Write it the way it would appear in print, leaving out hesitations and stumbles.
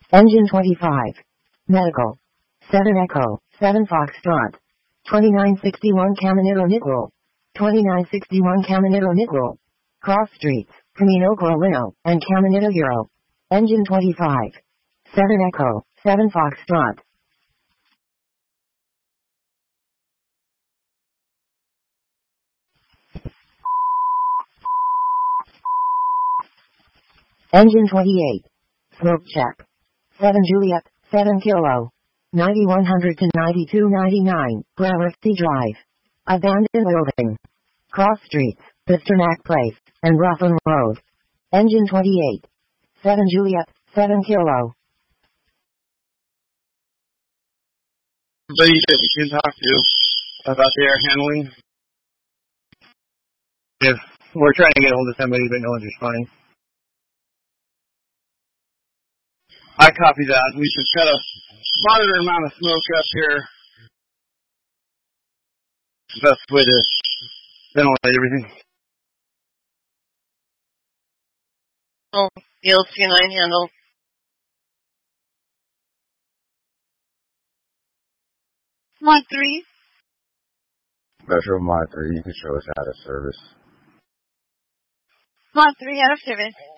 Engine 25. Medical. 7 Echo, 7 Foxtrot. 2961 Caminito Nickel. 2961 Caminito Nickel. Cross Streets, Camino Coralino, and Caminito Euro. Engine 25. 7 Echo, 7 Foxtrot. Engine 28. Smoke check. 7 Juliet, 7 Kilo. 9100 to 9299, Gramercy Drive. Abandoned building. Cross Streets, Pasternak Place, and Ruffin Road. Engine 28. 7 Juliet, 7 Kilo. Somebody that we can talk to about the air handling. If we're trying to get hold of somebody but no one's responding. I copy that. We should cut a moderate amount of smoke up here. Best way to ventilate everything. Oh, field C9 handle. Mod 3. Metro Mod 3, you can show us out of service. Mod 3 out of service.